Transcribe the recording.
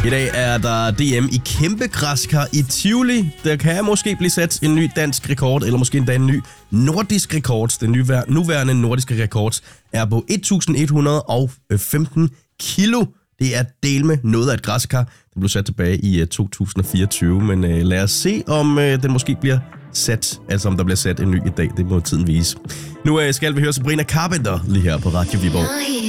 I dag er der DM i kæmpe græskar i Tivoli. Der kan måske blive sat en ny dansk rekord, eller måske endda en ny nordisk rekord. Den nuværende nordiske rekord er på 1115 kilo. Det er del med noget af et græskar. Den blev sat tilbage i 2024, men lad os se, om den måske bliver sat, altså om der bliver sat en ny i dag. Det må tiden vise. Nu skal vi høre Sabrina Carpenter lige her på Radio Viborg.